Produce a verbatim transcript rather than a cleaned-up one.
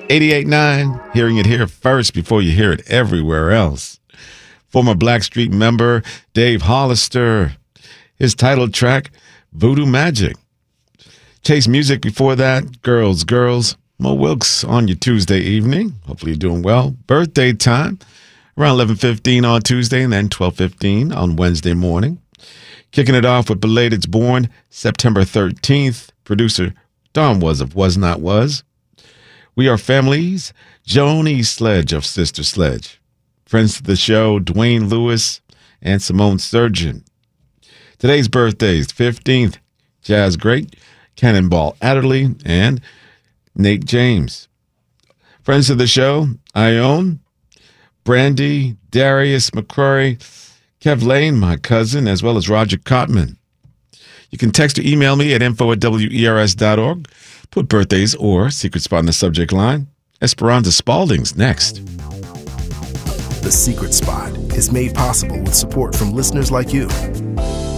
eighty-eight point nine, hearing it here first before you hear it everywhere else. Former Blackstreet member Dave Hollister, his title track, Voodoo Magic. Chase Music before that, Girls, Girls. Mo Wilkes on your Tuesday evening. Hopefully you're doing well. Birthday time, around eleven fifteen on Tuesday and then twelve fifteen on Wednesday morning. Kicking it off with Belated's Born, September thirteenth. Producer Don Was of Was Not Was. We Are Families, Joni Sledge of Sister Sledge. Friends to the show, Dwayne Lewis and Simone Surgeon. Today's birthdays, fifteenth, jazz great, Cannonball Adderley and Nate James. Friends of the show, Ione, Brandy, Darius McCrory, Kev Lane, my cousin, as well as Roger Cotman. You can text or email me at info at W E R S dot org. Put birthdays or secret spot in the subject line. Esperanza Spalding's next. The Secret Spot is made possible with support from listeners like you.